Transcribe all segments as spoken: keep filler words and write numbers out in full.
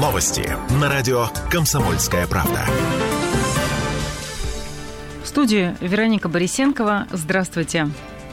Новости на радио «Комсомольская правда». В студии Вероника Борисенкова. Здравствуйте.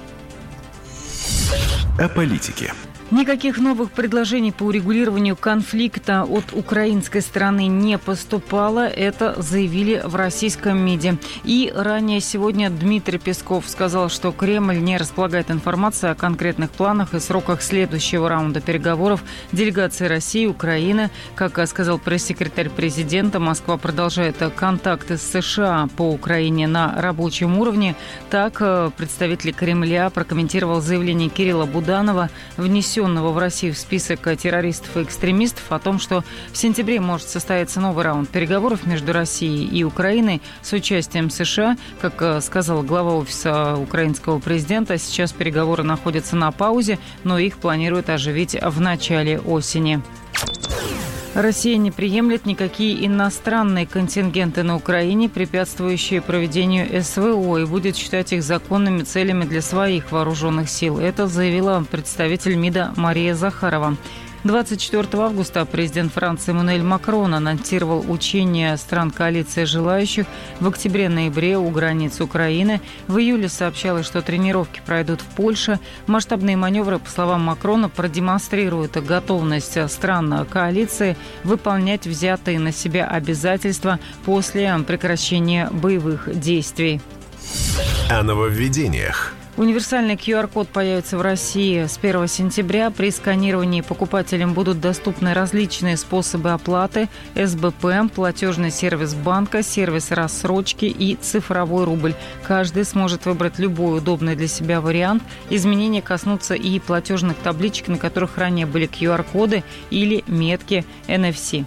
О политике. Никаких новых предложений по урегулированию конфликта от украинской стороны не поступало. Это заявили в российском МИДе. И ранее сегодня Дмитрий Песков сказал, что Кремль не располагает информацией о конкретных планах и сроках следующего раунда переговоров делегации России и Украины. Как сказал пресс-секретарь президента, Москва продолжает контакты с США по Украине на рабочем уровне. Так, представитель Кремля прокомментировал заявление Кирилла Буданова, внесенного в Россию в список террористов и экстремистов, о том, что в сентябре может состояться новый раунд переговоров между Россией и Украиной с участием США. Как сказал глава офиса украинского президента, сейчас переговоры находятся на паузе, но их планируют оживить в начале осени. Россия не приемлет никакие иностранные контингенты на Украине, препятствующие проведению СВО, и будет считать их законными целями для своих вооруженных сил. Это заявила представитель МИДа Мария Захарова. двадцать четвёртого августа президент Франции Эммануэль Макрон анонсировал учения стран коалиции желающих в октябре-ноябре у границ Украины. В июле сообщалось, что тренировки пройдут в Польше. Масштабные маневры, по словам Макрона, продемонстрируют готовность стран коалиции выполнять взятые на себя обязательства после прекращения боевых действий. О нововведениях. Универсальный ку ар код появится в России с первого сентября. При сканировании покупателям будут доступны различные способы оплаты: эс бэ пэ, платежный сервис банка, сервис рассрочки и цифровой рубль. Каждый сможет выбрать любой удобный для себя вариант. Изменения коснутся и платежных табличек, на которых ранее были ку ар коды или метки эн эф си.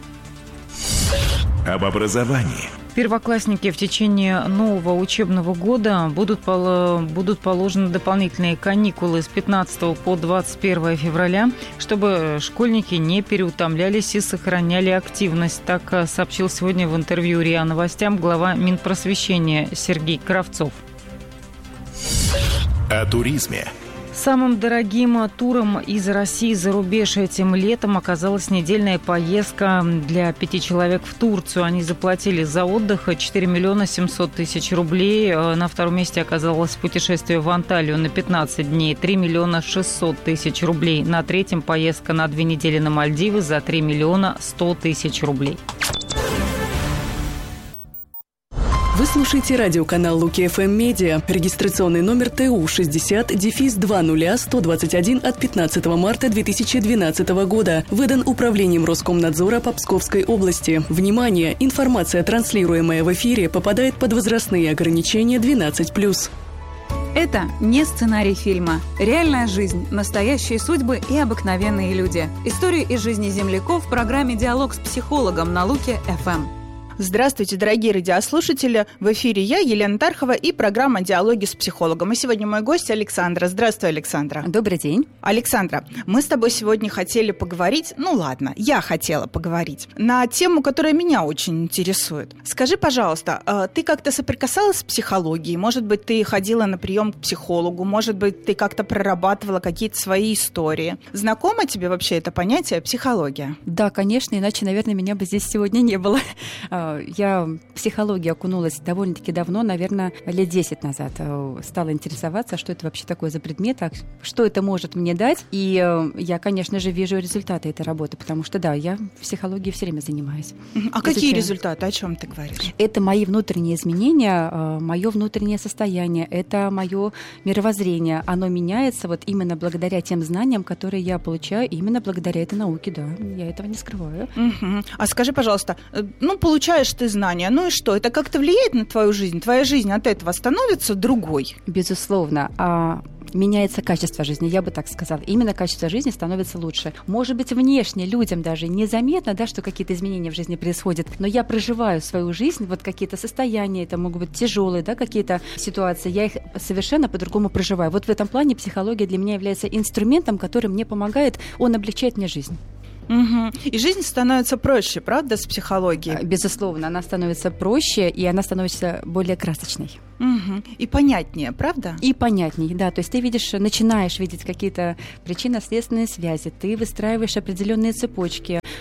Об образовании. Первоклассники в течение нового учебного года будут, пол, будут положены дополнительные каникулы с пятнадцатого по двадцать первое февраля, чтобы школьники не переутомлялись и сохраняли активность. Так сообщил сегодня в интервью РИА Новостям глава Минпросвещения Сергей Кравцов. О туризме. Самым дорогим туром из России за рубеж этим летом оказалась недельная поездка для пяти человек в Турцию. Они заплатили за отдых четыре миллиона семьсот тысяч рублей. На втором месте оказалось путешествие в Анталию на пятнадцать дней, три миллиона шестьсот тысяч рублей. На третьем поездка на две недели на Мальдивы за три миллиона сто тысяч рублей. Вы слушаете радиоканал Луки эф эм Медиа. Регистрационный номер тэ у шестьдесят два ноль сто двадцать один от пятнадцатого марта две тысячи двенадцатого года. Выдан Управлением Роскомнадзора по Псковской области. Внимание! Информация, транслируемая в эфире, попадает под возрастные ограничения двенадцать плюс. Это не сценарий фильма. Реальная жизнь, настоящие судьбы и обыкновенные люди. Истории из жизни земляков в программе «Диалог с психологом» на Луки эф эм. Здравствуйте, дорогие радиослушатели! В эфире я, Елена Тархова, и программа «Диалоги с психологом». И сегодня мой гость Александра. Здравствуй, Александра. Добрый день. Александра, мы с тобой сегодня хотели поговорить, ну ладно, я хотела поговорить, на тему, которая меня очень интересует. Скажи, пожалуйста, ты как-то соприкасалась с психологией? Может быть, ты ходила на прием к психологу? Может быть, ты как-то прорабатывала какие-то свои истории? Знакомо тебе вообще это понятие психология? Да, конечно, иначе, наверное, меня бы здесь сегодня не было. Я в психологию окунулась довольно-таки давно, наверное, лет десять назад. Стала интересоваться, что это вообще такое за предмет, что это может мне дать. И я, конечно же, вижу результаты этой работы, потому что, да, я в психологии все время занимаюсь. А Изучаю. Какие результаты? О чем ты говоришь? Это мои внутренние изменения, мое внутреннее состояние, это мое мировоззрение. Оно меняется вот именно благодаря тем знаниям, которые я получаю, именно благодаря этой науке, да. Я этого не скрываю. Угу. А скажи, пожалуйста, ну, получается, ты знания, ну и что? Это как-то влияет на твою жизнь? Твоя жизнь от этого становится другой? Безусловно. А меняется качество жизни, я бы так сказала. Именно качество жизни становится лучше. Может быть, внешне людям даже незаметно, да, что какие-то изменения в жизни происходят, но я проживаю свою жизнь, вот какие-то состояния, это могут быть тяжелые, да, какие-то ситуации, я их совершенно по-другому проживаю. Вот в этом плане психология для меня является инструментом, который мне помогает, он облегчает мне жизнь. Угу. И жизнь становится проще, правда, с психологией? Безусловно, она становится проще, и она становится более красочной. Угу. И понятнее, правда? И понятнее, да. То есть ты видишь, начинаешь видеть какие-то причинно-следственные связи, ты выстраиваешь определенные цепочки,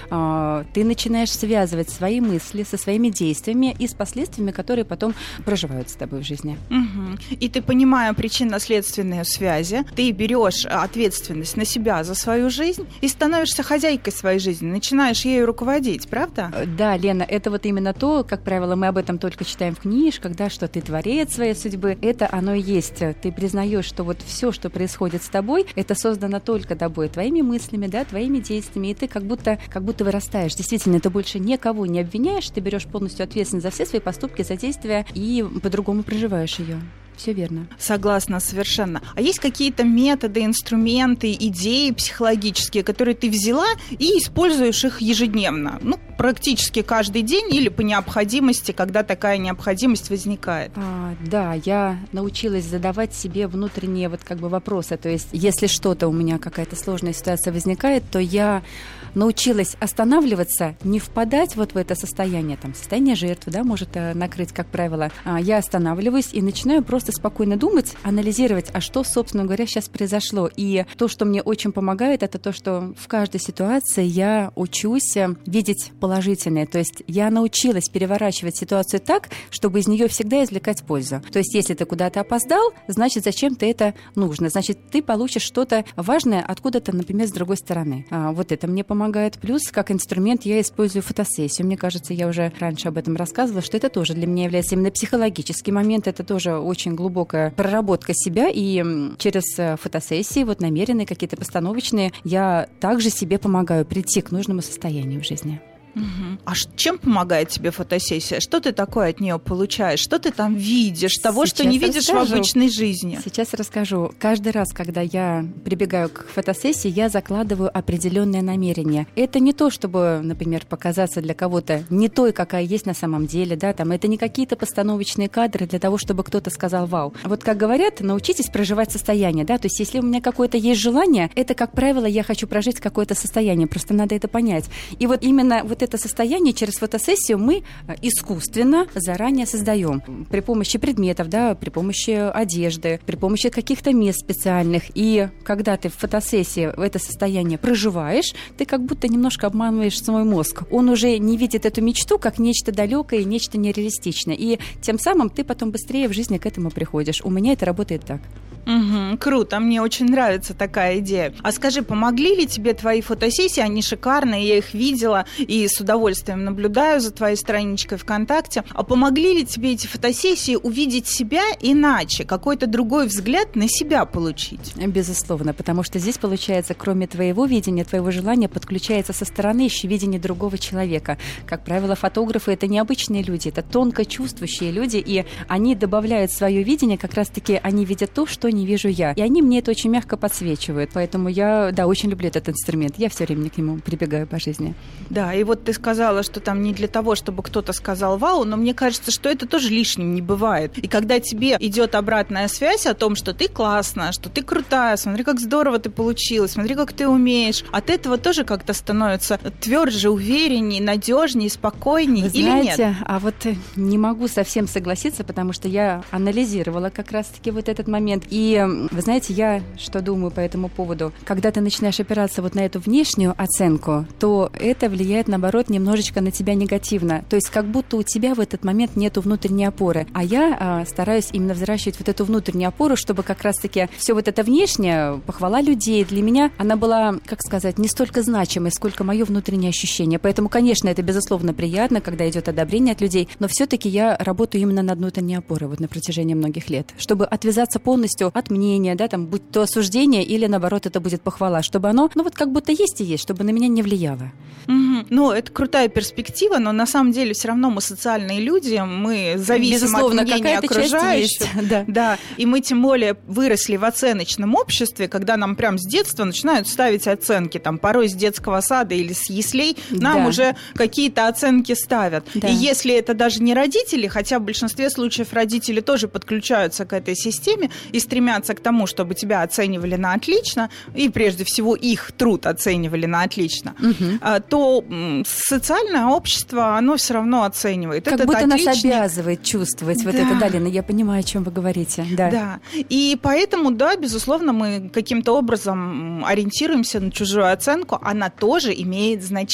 э, ты начинаешь связывать свои мысли со своими действиями и с последствиями, которые потом проживают с тобой в жизни. Угу. И ты, понимая причинно-следственные связи, ты берешь ответственность на себя за свою жизнь и становишься хозяйкой своей жизни, начинаешь ею руководить, правда? Да, Лена, это вот именно то, как правило, мы об этом только читаем в книжках, да, что ты творец своей судьбы, это оно и есть. Ты признаешь, что вот все, что происходит с тобой, это создано только тобой, твоими мыслями, да, твоими действиями, и ты как будто, как будто вырастаешь. Действительно, ты больше никого не обвиняешь, ты берешь полностью ответственность за все свои поступки, за действия и по-другому проживаешь ее. Все верно. Согласна совершенно. А есть какие-то методы, инструменты, идеи психологические, которые ты взяла и используешь их ежедневно? Ну, практически каждый день или по необходимости, когда такая необходимость возникает? А, да, я научилась задавать себе внутренние вот как бы вопросы. То есть, если что-то у меня, какая-то сложная ситуация возникает, то я научилась останавливаться, не впадать вот в это состояние, там, состояние жертвы, да, может накрыть, как правило. А, я останавливаюсь и начинаю просто спокойно думать, анализировать, а что, собственно говоря, сейчас произошло. И то, что мне очень помогает, это то, что в каждой ситуации я учусь видеть положительное. То есть я научилась переворачивать ситуацию так, чтобы из нее всегда извлекать пользу. То есть если ты куда-то опоздал, значит, зачем-то это нужно. Значит, ты получишь что-то важное откуда-то, например, с другой стороны. А, вот это мне помогает. Плюс, как инструмент, я использую фотосессию. Мне кажется, я уже раньше об этом рассказывала, что это тоже для меня является именно психологический момент. Это тоже очень глубокая проработка себя, и через фотосессии, вот намеренные, какие-то постановочные, я также себе помогаю прийти к нужному состоянию в жизни. Угу. А чем помогает тебе фотосессия? Что ты такое от нее получаешь? Что ты там видишь? Того, Сейчас что не видишь расскажу. в обычной жизни? Сейчас расскажу. Каждый раз, когда я прибегаю к фотосессии, я закладываю определенное намерение. Это не то, чтобы, например, показаться для кого-то не той, какая есть на самом деле, да, там, это не какие-то постановочные кадры для того, чтобы кто-то сказал «вау». Вот как говорят, научитесь проживать состояние, да, то есть если у меня какое-то есть желание, это, как правило, я хочу прожить какое-то состояние, просто надо это понять. И вот именно вот это состояние через фотосессию мы искусственно заранее создаем при помощи предметов, да, при помощи одежды, при помощи каких-то мест специальных. И когда ты в фотосессии это состояние проживаешь, ты как будто немножко обманываешь свой мозг. Он уже не видит эту мечту как нечто далекое и нечто нереалистичное. И тем самым ты потом быстрее в жизни к этому приходишь. У меня это работает так. Угу, круто, мне очень нравится такая идея. А скажи, помогли ли тебе твои фотосессии? Они шикарные, я их видела и с удовольствием наблюдаю за твоей страничкой ВКонтакте. А помогли ли тебе эти фотосессии увидеть себя иначе, какой-то другой взгляд на себя получить? Безусловно, потому что здесь, получается, кроме твоего видения, твоего желания, подключается со стороны еще видение другого человека. Как правило, фотографы — это необычные люди, это тонко чувствующие люди, и они добавляют свое видение, как раз-таки они видят то, что не вижу я. И они мне это очень мягко подсвечивают. Поэтому я, да, очень люблю этот инструмент. Я все время к нему прибегаю по жизни. Да, и вот ты сказала, что там не для того, чтобы кто-то сказал «вау», но мне кажется, что это тоже лишним не бывает. И когда тебе идет обратная связь о том, что ты классная, что ты крутая, смотри, как здорово ты получилась, смотри, как ты умеешь, от этого тоже как-то становится тверже, увереннее, надежнее, спокойнее. Вы или знаете, нет? А вот не могу совсем согласиться, потому что я анализировала как раз-таки вот этот момент. И И, вы знаете, я что думаю по этому поводу? Когда ты начинаешь опираться вот на эту внешнюю оценку, то это влияет, наоборот, немножечко на тебя негативно. То есть как будто у тебя в этот момент нету внутренней опоры. А я а, стараюсь именно взращивать вот эту внутреннюю опору, чтобы как раз-таки все вот это внешнее, похвала людей, для меня она была, как сказать, не столько значимой, сколько мое внутреннее ощущение. Поэтому, конечно, это, безусловно, приятно, когда идет одобрение от людей, но все-таки я работаю именно над внутренней опорой вот на протяжении многих лет, чтобы отвязаться полностью от мнения, да, там, будь то осуждение или, наоборот, это будет похвала, чтобы оно, ну, вот как будто есть и есть, чтобы на меня не влияло. Угу. Ну, это крутая перспектива, но на самом деле все равно мы социальные люди, мы зависим Безусловно, от мнения окружающих. Да. Да, и мы тем более выросли в оценочном обществе, когда нам прям с детства начинают ставить оценки, там, порой с детского сада или с яслей нам да. уже какие-то оценки ставят. Да. И если это даже не родители, хотя в большинстве случаев родители тоже подключаются к этой системе и стремятся к тому, чтобы тебя оценивали на отлично, и прежде всего их труд оценивали на отлично, угу. то социальное общество, оно все равно оценивает. Как Этот будто отличник... нас обязывает чувствовать да. вот это, да, Лена, я понимаю, о чем вы говорите. Да. да, и поэтому, да, безусловно, мы каким-то образом ориентируемся на чужую оценку, она тоже имеет значение.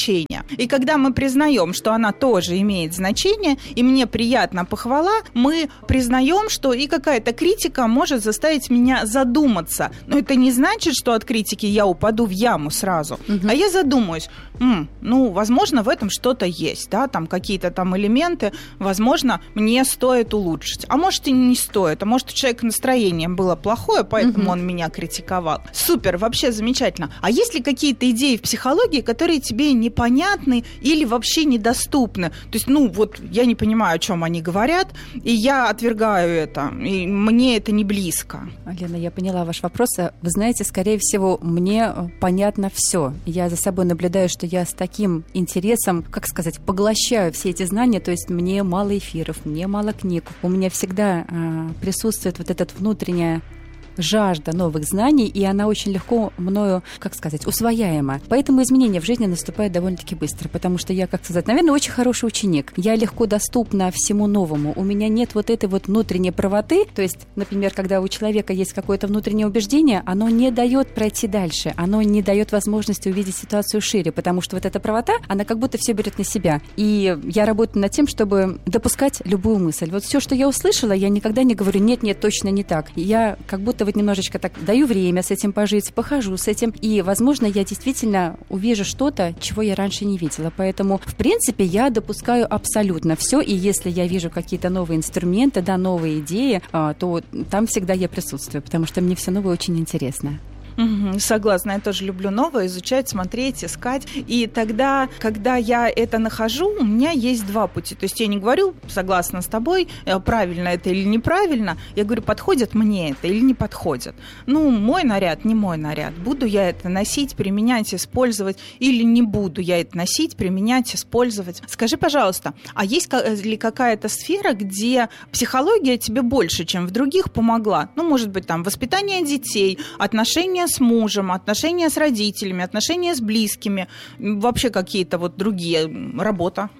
И когда мы признаем, что она тоже имеет значение, и мне приятна похвала, мы признаем, что и какая-то критика может заставить меня задуматься. Но это не значит, что от критики я упаду в яму сразу. Угу. А я задумаюсь, М, ну, возможно, в этом что-то есть, да, там какие-то там элементы, возможно, мне стоит улучшить. А может, и не стоит. А может, у человека настроение было плохое, поэтому угу. он меня критиковал. Супер, вообще замечательно. А есть ли какие-то идеи в психологии, которые тебе непонятны или вообще недоступны? То есть, ну, вот я не понимаю, о чем они говорят, и я отвергаю это, и мне это не близко. Лена, я поняла ваш вопрос. Вы знаете, скорее всего, мне понятно все. Я за собой наблюдаю, что я с таким интересом, как сказать, поглощаю все эти знания, то есть мне мало эфиров, мне мало книг. У меня всегда э, присутствует вот этот внутренняя жажда новых знаний, и она очень легко мною, как сказать, усвояема. Поэтому изменения в жизни наступают довольно-таки быстро, потому что я, как сказать, наверное, очень хороший ученик. Я легко доступна всему новому. У меня нет вот этой вот внутренней правоты, то есть, например, когда у человека есть какое-то внутреннее убеждение, оно не дает пройти дальше, оно не дает возможности увидеть ситуацию шире, потому что вот эта правота, она как будто все берет на себя. И я работаю над тем, чтобы допускать любую мысль. Вот все, что я услышала, я никогда не говорю, нет-нет, точно не так. Я как будто вот немножечко так даю время с этим пожить, похожу с этим, и, возможно, я действительно увижу что-то, чего я раньше не видела. Поэтому, в принципе, я допускаю абсолютно все, и если я вижу какие-то новые инструменты, да, новые идеи, то там всегда я присутствую, потому что мне все новое очень интересно. Угу, согласна, я тоже люблю новое, изучать, смотреть, искать. И тогда, когда я это нахожу, у меня есть два пути. То есть я не говорю, согласна с тобой, правильно это или неправильно. Я говорю, подходит мне это или не подходит. Ну, мой наряд, не мой наряд. Буду я это носить, применять, использовать, или не буду я это носить, применять, использовать. Скажи, пожалуйста, а есть ли какая-то сфера, где психология тебе больше, чем в других, помогла? Ну, может быть, там, воспитание детей, отношения с мужем, отношения с родителями, отношения с близкими, вообще какие-то вот другие, работа?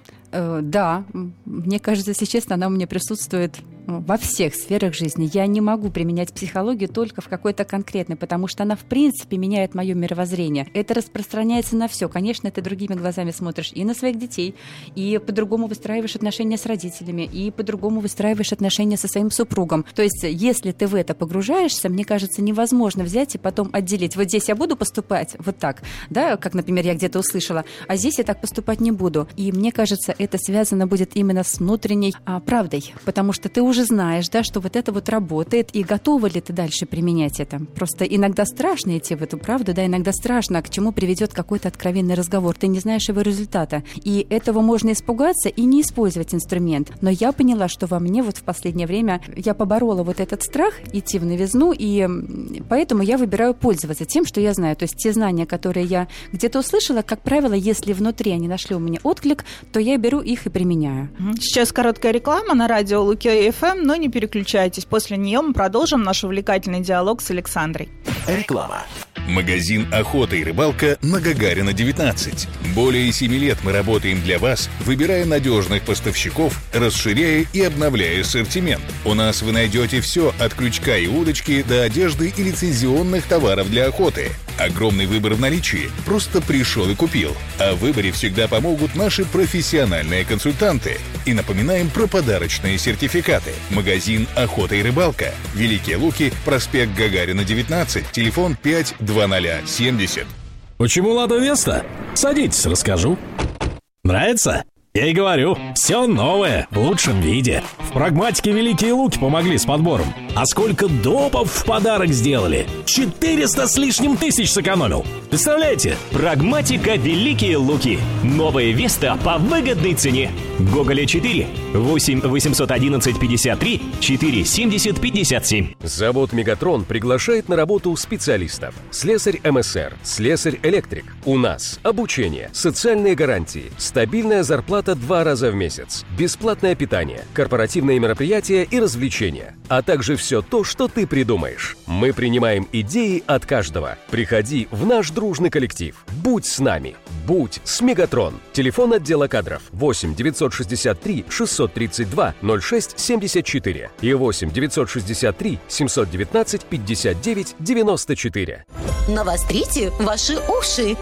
Да, мне кажется, если честно, она у меня присутствует во всех сферах жизни. Я не могу применять психологию только в какой-то конкретной, потому что она, в принципе, меняет мое мировоззрение. Это распространяется на все. Конечно, ты другими глазами смотришь и на своих детей, и по-другому выстраиваешь отношения с родителями, и по-другому выстраиваешь отношения со своим супругом. То есть, если ты в это погружаешься, мне кажется, невозможно взять и потом отделить. Вот здесь я буду поступать вот так, да, как, например, я где-то услышала, а здесь я так поступать не буду. И мне кажется, это связано будет именно с внутренней а, правдой, потому что ты уже знаешь, да, что вот это вот работает, и готова ли ты дальше применять это. Просто иногда страшно идти в эту правду, да, иногда страшно, к чему приведет какой-то откровенный разговор. Ты не знаешь его результата. И этого можно испугаться и не использовать инструмент. Но я поняла, что во мне вот в последнее время я поборола вот этот страх идти в новизну, и поэтому я выбираю пользоваться тем, что я знаю. То есть те знания, которые я где-то услышала, как правило, если внутри они нашли у меня отклик, то я беру их и применяю. Сейчас короткая реклама на радио Луке эф эм, но не переключайтесь. После нее мы продолжим наш увлекательный диалог с Александрой. Реклама. Магазин «Охота и рыбалка» на Гагарина, девятнадцать. Более семи лет мы работаем для вас, выбирая надежных поставщиков, расширяя и обновляя ассортимент. У нас вы найдете все от крючка и удочки до одежды и лицензионных товаров для охоты. Огромный выбор в наличии. Просто пришел и купил. О выборе всегда помогут наши профессиональные консультанты. И напоминаем про подарочные сертификаты. Магазин «Охота и рыбалка». Великие Луки, проспект Гагарина, девятнадцать, телефон пять два ноль семьдесят. Почему «Лада Веста»? Садитесь, расскажу. Нравится? Я и говорю, все новое, в лучшем виде. В прагматике Великие Луки помогли с подбором. А сколько допов в подарок сделали? четыреста с лишним тысяч сэкономил. Представляете? Прагматика Великие Луки. Новая Веста по выгодной цене. Гоголя четыре, восемь восемьсот одиннадцать пятьдесят три, четыре семьдесят пятьдесят семь. Завод «Мегатрон» приглашает на работу специалистов. Слесарь эм эс эр, слесарь-электрик. У нас обучение, социальные гарантии, стабильная зарплата два раза в месяц, бесплатное питание, корпоративные мероприятия и развлечения, а также все то, что ты придумаешь. Мы принимаем идеи от каждого. Приходи в наш дружный коллектив. Будь с нами. Будь с «Мегатрон». Телефон отдела кадров восемь девятьсот шестьдесят три шестьсот тридцать два ноль шесть семьдесят четыре и восемь девятьсот шестьдесят три семьсот девятнадцать пятьдесят девять девяносто четыре. Навострите ваши уши. Информация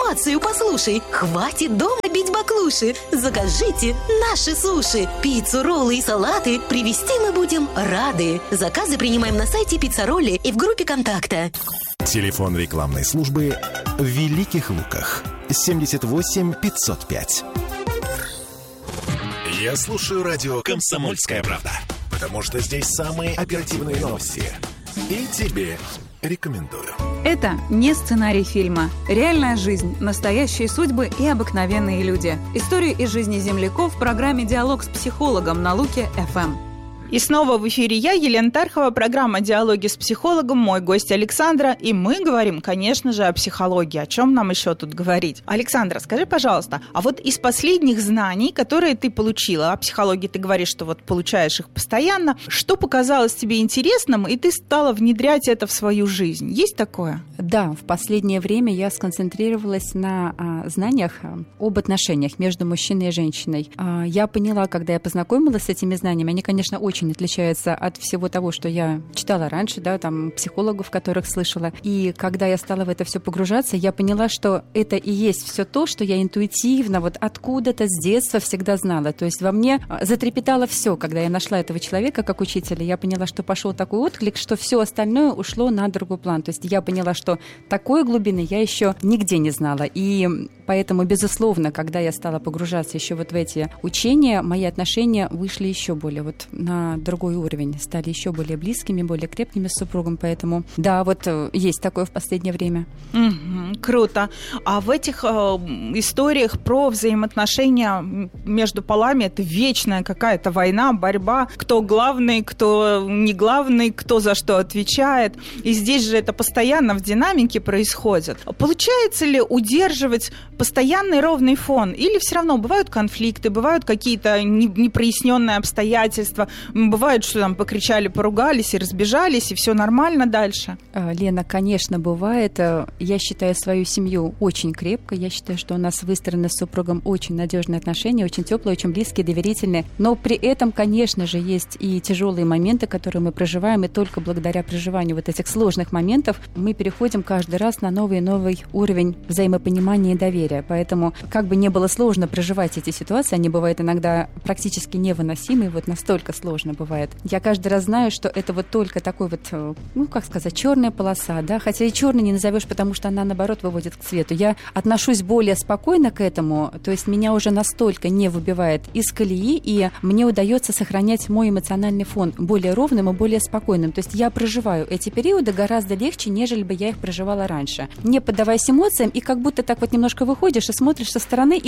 информацию послушай. Хватит дома бить баклуши. Закажите наши суши. Пиццу, роллы и салаты привезти мы будем рады. Заказы принимаем на сайте Пиццаролли и в группе контакта. Телефон рекламной службы в Великих Луках. семьдесят восемь пятьсот пять. Я слушаю радио «Комсомольская правда», потому что здесь самые оперативные новости. И тебе рекомендую. Это не сценарий фильма. Реальная жизнь, настоящие судьбы и обыкновенные люди. Историю из жизни земляков в программе «Диалог с психологом» на Луке-эф эм. И снова в эфире я, Елена Тархова, программа «Диалоги с психологом», мой гость Александра, и мы говорим, конечно же, о психологии. О чем нам еще тут говорить? Александра, скажи, пожалуйста, а вот из последних знаний, которые ты получила, о психологии ты говоришь, что вот получаешь их постоянно, что показалось тебе интересным, и ты стала внедрять это в свою жизнь? Есть такое? Да, в последнее время я сконцентрировалась на а, знаниях об отношениях между мужчиной и женщиной. А, я поняла, когда я познакомилась с этими знаниями, они, конечно, очень очень отличается от всего того, что я читала раньше, да, там, психологов, которых слышала. И когда я стала в это все погружаться, я поняла, что это и есть все то, что я интуитивно, вот откуда-то с детства всегда знала. То есть во мне затрепетало все, когда я нашла этого человека как учителя. Я поняла, что пошел такой отклик, что все остальное ушло на другой план. То есть я поняла, что такой глубины я еще нигде не знала. И поэтому, безусловно, когда я стала погружаться еще вот в эти учения, мои отношения вышли еще более вот на другой уровень, стали еще более близкими, более крепкими с супругом, поэтому да, вот есть такое в последнее время. Угу, круто. А в этих э, историях про взаимоотношения между полами это вечная какая-то война, борьба, кто главный, кто не главный, кто за что отвечает. И здесь же это постоянно в динамике происходит. Получается ли удерживать постоянный ровный фон? Или все равно бывают конфликты, бывают какие-то непроясненные обстоятельства? Бывает, что там покричали, поругались и разбежались, и все нормально дальше? Лена, конечно, бывает. Я считаю свою семью очень крепкой. Я считаю, что у нас выстроены с супругом очень надежные отношения, очень теплые, очень близкие, доверительные. Но при этом, конечно же, есть и тяжелые моменты, которые мы проживаем, и только благодаря проживанию вот этих сложных моментов мы переходим каждый раз на новый и новый уровень взаимопонимания и доверия. Поэтому, как бы не было сложно проживать эти ситуации, они бывают иногда практически невыносимые, вот настолько сложно бывает. Я каждый раз знаю, что это вот только такой вот, ну, как сказать, черная полоса, да, хотя и черной не назовешь, потому что она, наоборот, выводит к цвету. Я отношусь более спокойно к этому, то есть меня уже настолько не выбивает из колеи, и мне удается сохранять мой эмоциональный фон более ровным и более спокойным. То есть я проживаю эти периоды гораздо легче, нежели бы я их проживала раньше. Не поддаваясь эмоциям, и как будто так вот немножко выходишь и смотришь со стороны,